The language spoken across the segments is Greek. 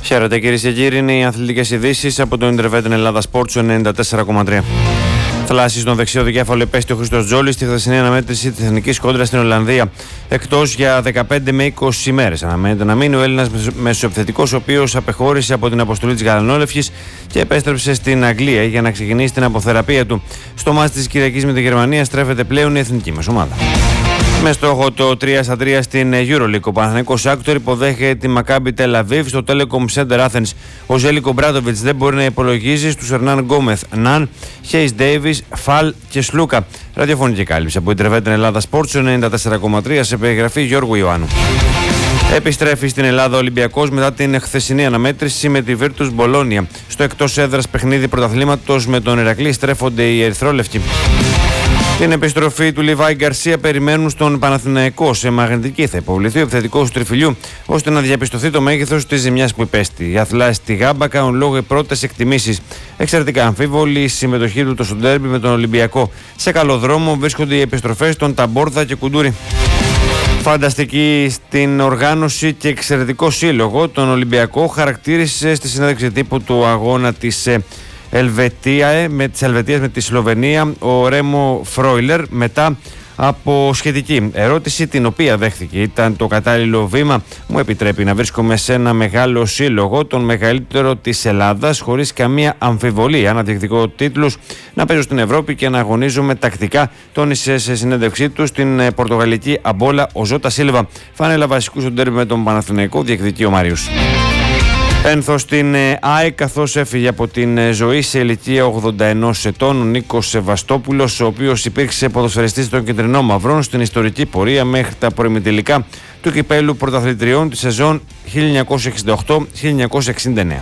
Χαίρετε κυρίες και κύριοι, είναι οι αθλητικές ειδήσεις από το Intervetin Ελλάδα Sports 94,3. Θλάσση στον δεξιό δικέφαλο υπέστη ο Χρήστος Τζόλης στη χθεσινή αναμέτρηση της εθνικής κόντρα στην Ολλανδία. Εκτός για 15 με 20 ημέρες. Αναμένεται να μείνει ο Έλληνας μεσοεπιθετικός, ο οποίος απεχώρησε από την αποστολή της Γαλανόλευκης και επέστρεψε στην Αγγλία για να ξεκινήσει την αποθεραπεία του. Στο μάτς της Κυριακής με τη Γερμανία στρέφεται πλέον η εθνική μεσομάδα. Με στόχο το 3-3 στην EuroLeague, ο Παναθηναϊκός Άκτορ υποδέχεται τη Μακάμπι Τελαβίβ στο Telecom Center Athens. Ο Ζέλικο Μπράντοβιτς δεν μπορεί να υπολογίζει στους Ερνάν Γκόμεθ, Ναν, Χέις Ντέιβις, Φαλ και Σλούκα. Ραδιοφωνική κάλυψη από Intervetin Ελλάδα Sports 94,3 σε περιγραφή Γιώργου Ιωάννου. Επιστρέφει στην Ελλάδα ο Ολυμπιακός μετά την χθεσινή αναμέτρηση με τη Virtus Μπολόνια. Στο εκτός έδρας παιχνίδι πρωταθλήματος με τον Ηρακλή στρέφονται οι ερυθρόλευκοι. Την επιστροφή του Λιβάη Γκαρσία περιμένουν στον Παναθηναϊκό. Σε μαγνητική θα υποβληθεί ο επιθετικός του Τριφυλιού, ώστε να διαπιστωθεί το μέγεθος της ζημιάς που υπέστη. Οι αθλητές στη Γάμπα κάνουν λόγο οι πρώτες εκτιμήσεις. Εξαιρετικά αμφίβολη η συμμετοχή του στο ντέρμπι με τον Ολυμπιακό. Σε καλό δρόμο βρίσκονται οι επιστροφές των Ταμπόρδα και Κουντούρη. Φανταστική στην οργάνωση και εξαιρετικό σύλλογο, τον Ολυμπιακό χαρακτήρισε στη συνέντευξη τύπου του αγώνα της Ελβετίας με τη Σλοβενία ο Ρέμο Φρόιλερ μετά από σχετική ερώτηση την οποία δέχθηκε. Ήταν το κατάλληλο βήμα, μου επιτρέπει να βρίσκομαι σε ένα μεγάλο σύλλογο, τον μεγαλύτερο της Ελλάδας, χωρίς καμία αμφιβολία να διεκδικώ τίτλους, να παίζω στην Ευρώπη και να αγωνίζομαι τακτικά, τόνισε σε συνέντευξή του στην πορτογαλική Αμπόλα ο Ζώτα Σίλβα. Φάνελα βασικού στον τέρμι με τον Παναθηναϊκό, διεκδικεί ο Μάριους. Ένθος στην ΑΕΚ, καθώς έφυγε από την ζωή σε ηλικία 81 ετών ο Νίκος Σεβαστόπουλος, ο οποίος υπήρξε ποδοσφαιριστής των Κεντρινών Μαυρών στην ιστορική πορεία μέχρι τα προημιτελικά του κυπέλου πρωταθλητριών τη σεζόν 1968-1969.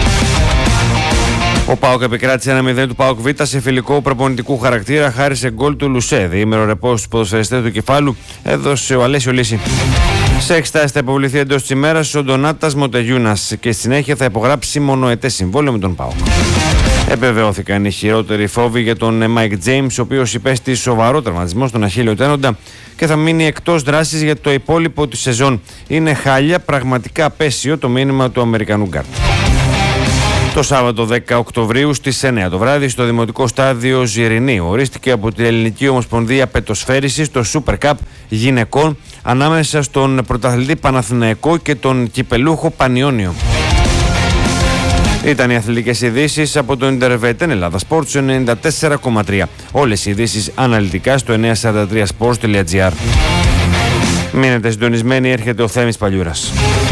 Ο ΠΑΟΚ επικράτησε 1-0 του ΠΑΟΚ Β σε φιλικό προπονητικού χαρακτήρα χάρη σε γκολ του Λουσέ. Διήμερο ρεπό στους ποδοσφαιριστές του κεφάλου έδωσε ο Αλέσιο Λύση. Σε εξετάσεις θα υποβληθεί εντός της ημέρας ο Ντονάτας Μοντεγιούνας και στη συνέχεια θα υπογράψει μονοετές συμβόλαιο με τον ΠΑΟΚ. Επιβεβαιώθηκαν οι χειρότεροι φόβοι για τον Μάικ Τζέιμς, ο οποίος υπέστη σοβαρό τραυματισμό στον αχίλλειο τένοντα και θα μείνει εκτός δράσης για το υπόλοιπο της σεζόν. Είναι χάλια, πραγματικά απέσιο το μήνυμα του Αμερικανού γκάρντ. Το Σάββατο 10 Οκτωβρίου στις 9 το βράδυ στο Δημοτικό Στάδιο Ζιρηνίου ορίστηκε από την Ελληνική Ομοσπονδία Πετοσφαίρισης το Super Cup γυναικών ανάμεσα στον πρωταθλητή Παναθηναϊκό και τον κυπελούχο Πανιόνιο. Ήταν οι αθλητικές ειδήσεις από το Intervetin Ελλάδα Sports 94,3. Όλες οι ειδήσεις αναλυτικά στο 943sports.gr. Μείνετε συντονισμένοι, έρχεται ο Θέμης Παλιούρας.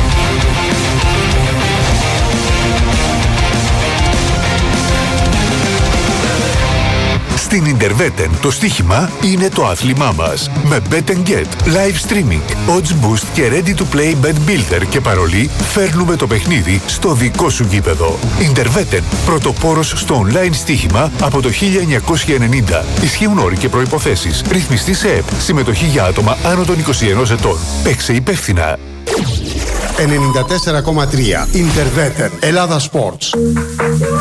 Στην Intervetin το στοίχημα είναι το άθλημά μας. Με Bet & Get, live streaming, odds boost και ready to play bet builder και παρολί φέρνουμε το παιχνίδι στο δικό σου γήπεδο. Intervetin, πρωτοπόρος στο online στοίχημα από το 1990. Ισχύουν όροι και προϋποθέσεις. Ρυθμιστή σε ΕΠ. Συμμετοχή για άτομα άνω των 21 ετών. Παίξε υπεύθυνα. 94,3 Intervetin Ελλάδα Sports.